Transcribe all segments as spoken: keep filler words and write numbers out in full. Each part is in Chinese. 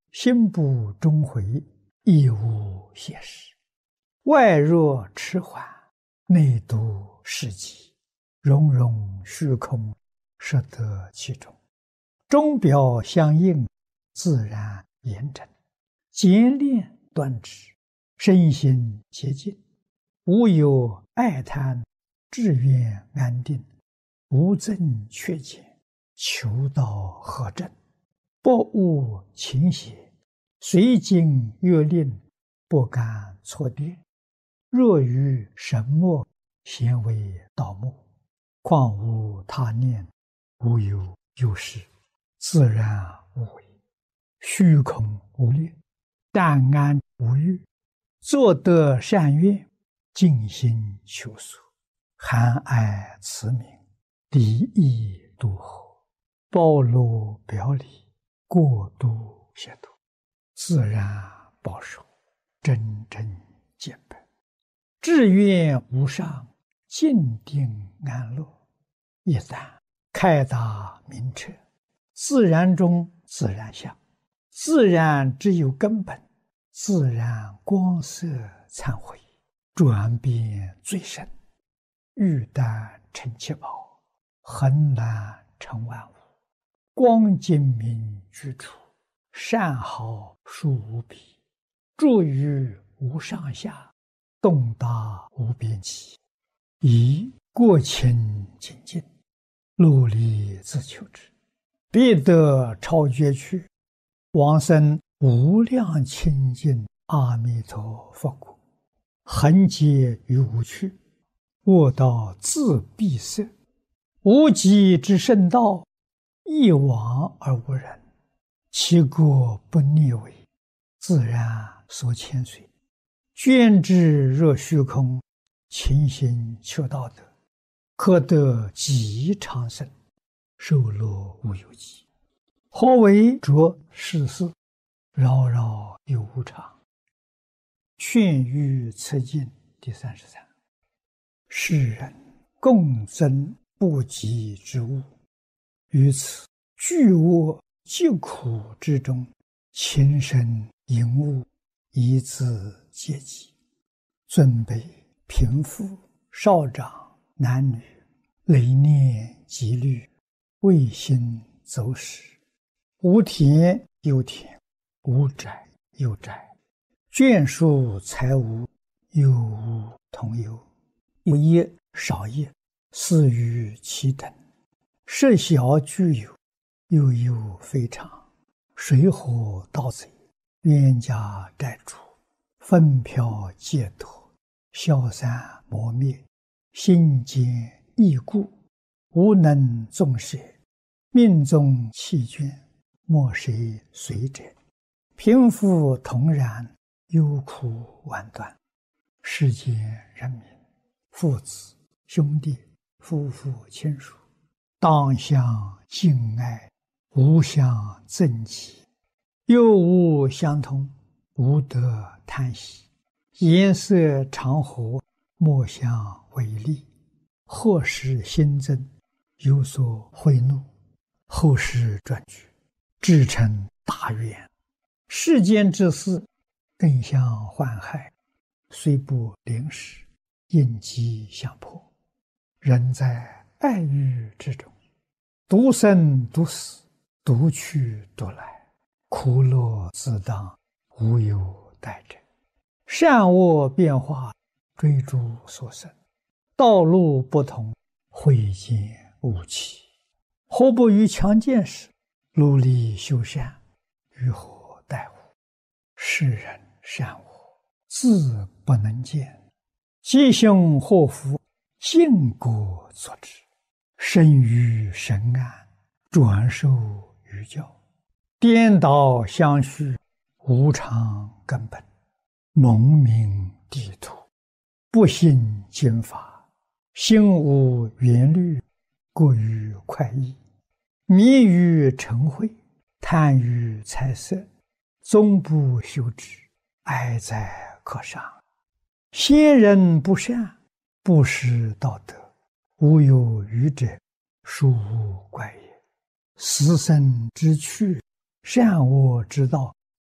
心不终回，亦无邪事。外若迟缓，内笃事极，融融虚空，摄得其中。中表相应，自然严整，简练端直，身心洁净，无有爱贪，志愿安定，无增缺减，求道合正，不误情邪，随经越令，不敢错颠。若于神默，咸为道目，况无他念，无有有事，自然无为，虚空无念，淡安无欲，作得善愿，尽心求索，含爱慈悯，离意度合，包罗表里，过度协度，自然保守，真正见本，志愿无上，静定安乐。一旦开达明彻，自然中自然相，自然只有根本，自然光色忏悔，转变最深，玉丹成七宝，恒然成万物，光精明居处，善好殊无比，住于无上下，动达无边际，以过清净净，努力自求之，必得超绝去，往生无量清净阿弥陀佛国。恒劫于无趣，卧道自闭塞，无极之圣道，一往而无人，其过不逆违，自然所牵随。捐之若虚空，勤行求道德，可得极长生，寿乐无有极。何为着世事，扰扰有无常。劝喻此经第三十三。世人共增不及之物，于此巨恶疾苦之中，情深淫恶，以自阶级，尊卑贫富少长男女，累念积虑，未心走失，无田有田，无宅有宅，眷属财物，有无同有，有业少业，似于其等，设小具有，又有非常，水火盗贼，冤家债主，纷飘戒脱，消散磨灭，心坚易故，无能纵舍，命中弃捐，莫谁随者，贫富同然，忧苦万端。世间人民，父子兄弟，夫妇亲属，当相敬爱，无相憎忌，又无相通，无得贪喜，颜色常和，莫相违逆，或使心增，有所悔怒，后世转举，至成大愿。世间之事，更相患害，虽不临时，应机相迫。人在爱欲之中，独生独死，独去独来，苦乐自当，无有待者。善恶变化，追逐所生，道路不同，慧见无期。何不于强健时，努力修善，于何待乎？世人善恶，自不能见，吉凶祸福，尽果作之。生于神安，转受于教，颠倒相续，无常根本，蒙名地土，不信经法，心无缘虑，过于快意，迷于尘秽，贪于财色，终不修之，哀哉可伤。先人不善，不识道德，无有愚者，殊无怪也。死生之趣，善恶之道，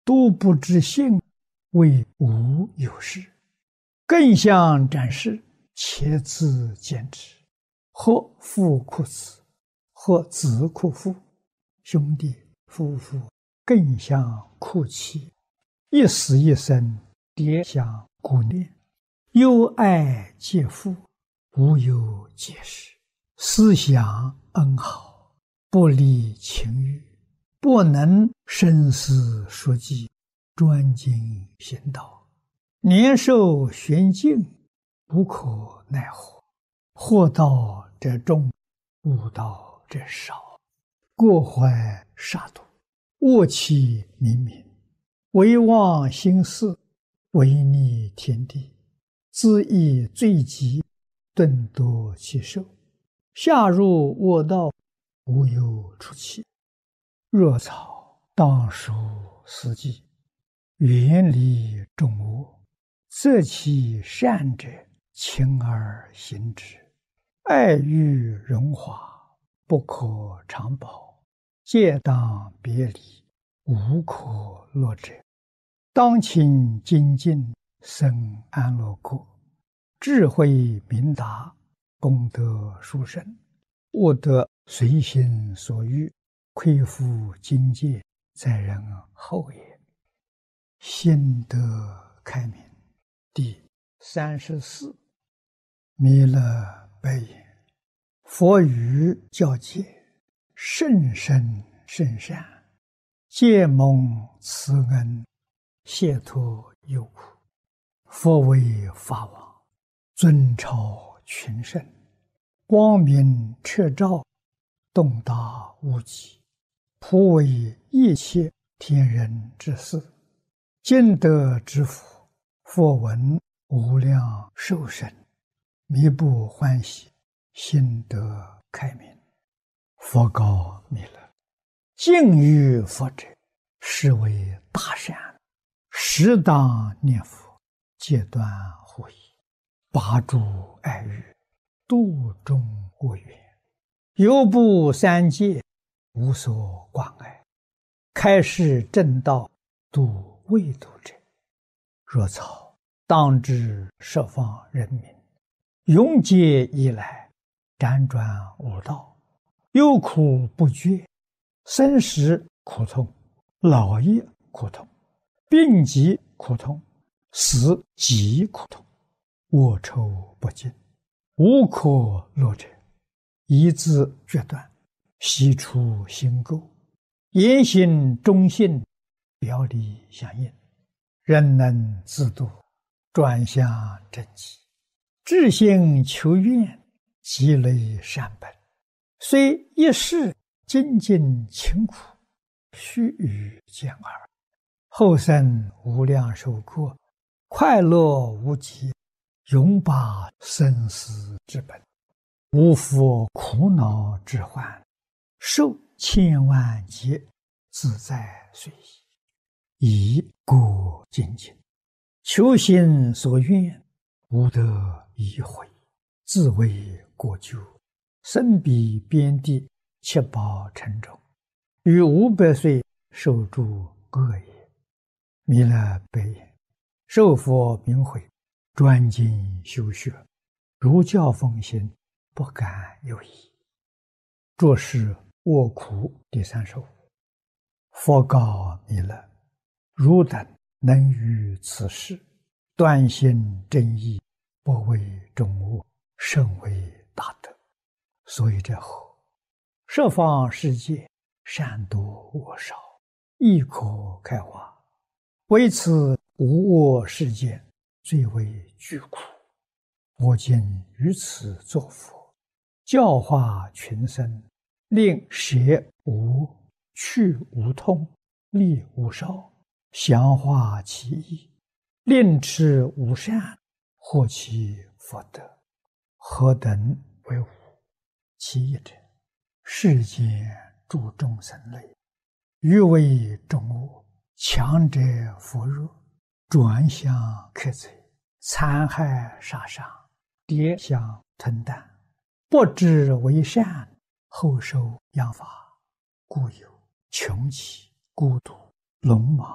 都不知性，为无有事，更相展示，且自见之。或父哭子，或子哭父，兄弟夫妇更相哭泣，一死一生，迭相顾念，忧爱皆父，无有解释，思想恩好，不离情欲，不能深思熟记，专精行道，年寿玄静，无可奈何。祸道者众，悟道者少，过怀杀戮，恶气冥冥，唯忘心事，违逆天地，自益罪极，顿夺其寿，下入恶道，无有出期。若草当属四季，远离众恶，择其善者，勤而行之。爱欲荣华，不可长保，戒当别离，无可乐者。当勤精进，生安乐国，智慧明达，功德殊胜，悟得随心所欲，亏负境界，在人后也。心得开明。第三十四，弥勒白言：佛语教戒，甚深甚善，皆蒙慈恩，解脱忧苦。佛为法王，尊超群圣，光明彻照，洞达无极，普为一切天人之事。今得之福，佛闻无量寿生，弥不欢喜，心得开明。佛告弥勒：敬于佛者，是为大善，适当念佛，戒断护疑，拔诸爱欲，度众恶缘，犹不三界，无所关爱，开示正道，度未度者。若草当知十方人民，永劫以来，辗转无道，忧苦不绝，生时苦痛，老也苦痛，病疾苦痛，死极苦痛，恶臭不尽，无可乐者。一字决断，悉出心垢，言行忠信，表里相应，人能自度，转向正极，至心求愿，积累善本，虽一世精进勤苦，须臾见耳，后生无量寿过，快乐无极，永拔生死之本，无复苦恼之患，受千万劫，自在随意，以过精进，求心所愿，无得已悔，自为过咎，身彼边地，七宝沉重，于五百岁受诸恶也。弥勒白言：受佛明慧，专精修学，如教奉行，不敢有疑。作是卧苦第三十五。佛告弥勒：汝等能于此事，断心正义，不为众恶，甚为大德。所以者何？十方世界，善多恶少，亦可开化。为此无恶世界，最为巨苦。我今于此作佛，教化群生，令舍无、去无痛，利无少，详化其意，令持无善，获其福德。何等为无？其一者，世间诸众生类，欲为众恶，强者扶弱，转向克贼，残害杀伤，跌相吞啖，不知为善，后受殃罚，故有穷奇、孤独、聋盲、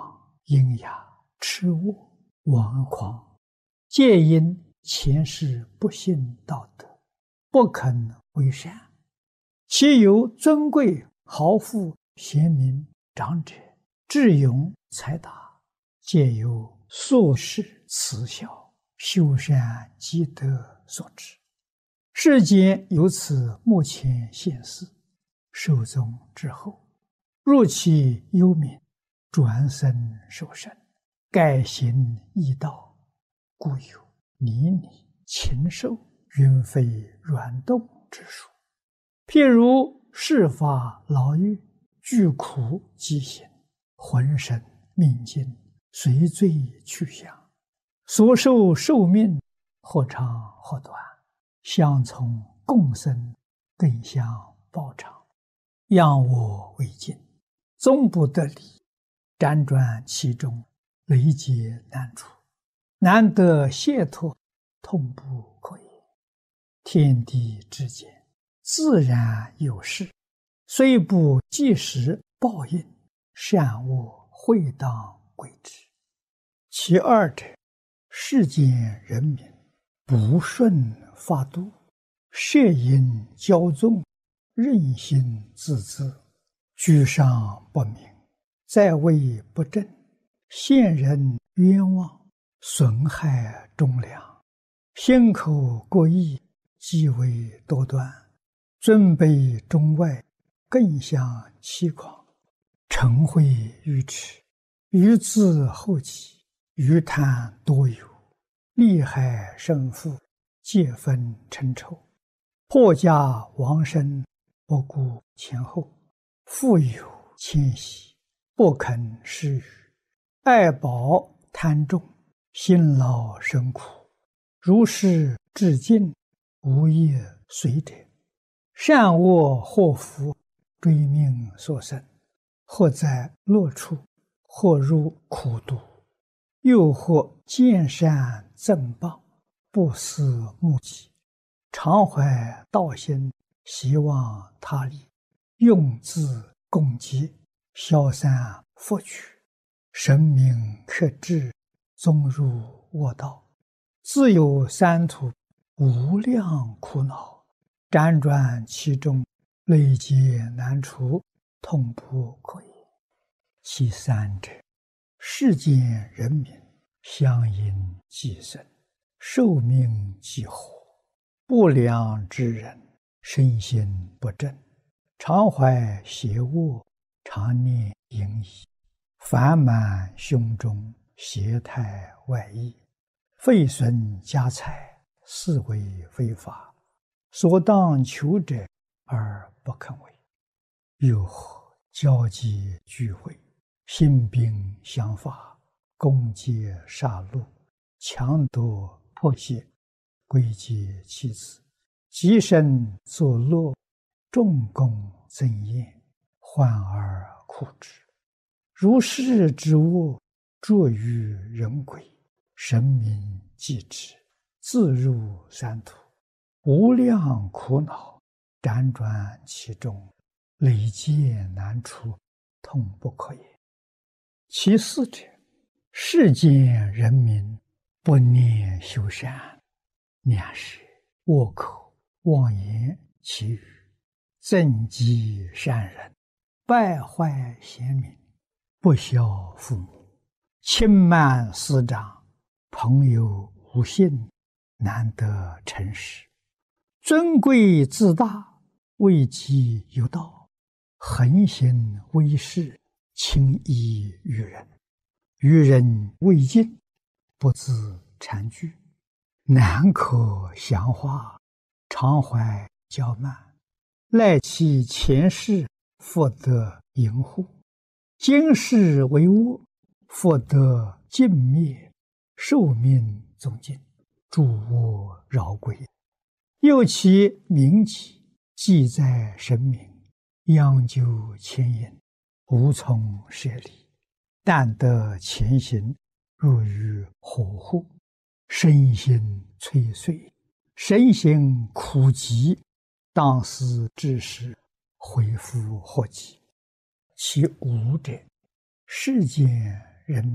阴雅痴卧顽狂，皆因前世不信道德，不肯为善。其有尊贵豪富贤明长者，智勇才达，皆由宿世慈孝修善积德所致。世间由此目前现世，寿终之后，入其幽冥，转生受生，改行异道，故有泥泞、禽兽、云飞软动之说。譬如世法牢狱，具苦疾行，浑身命尽，随罪去向，所受寿命或长或短，相从共生，更相报偿，仰我为镜，终不得离，辗转其中，累劫难除，难得解脱，痛不可言。天地之间，自然有事，虽不即时报应，善恶会当归之。其二者，世间人民不顺法度，摄引骄纵，任性自恣，居上不明，在位不正，陷人冤枉，损害忠良，心口过意，极为多端，尊卑中外，更相欺诳，嗔恚愚痴，愚自后己，愚贪多有，利害胜负，皆分成仇，破家亡身，不顾前后，富有谦息，不肯施予，爱宝贪重，辛劳生苦，如是至尽，无业随者，善恶祸福，追命所生，或在乐处，或入苦毒，又或见善赠报，不思目己，常怀道心，希望他利，用自共济，消散福取，神明克制，终入恶道，自有三途，无量苦恼，辗转其中，累劫难除，痛不可言。其三者，世间人民相因寄生，寿命既活，不良之人，身心不正，常怀邪恶，常念淫逸，烦满胸中，邪态外溢，废损家财，是为非法，所当求者而不肯为。又或交际聚会，兴兵相伐，攻击杀戮，强夺迫胁，归结妻子，极身作乐，重功增艳，患而苦之。如是之恶，著于人鬼，神明继之，自入三途，无量苦恼，辗转其中，累劫难除，痛不可言。其四者，世间人民不念修善，两舌恶口妄言绮语，增击善人，败坏贤民，不孝父母，轻慢师长，朋友无信，难得诚实，尊贵自大，位极有道，横行威势，轻易于人，于人未尽，不自惭惧，难可详化，常怀骄慢，赖其前世，复得淫护，今世为恶，复得尽灭，寿命终尽，诸恶饶归。又其名己，记在神明，央究牵引，无从舍离，但得前行，入于火户，身心摧碎，身心苦极，当思之时，恢复祸及。其五者，世间人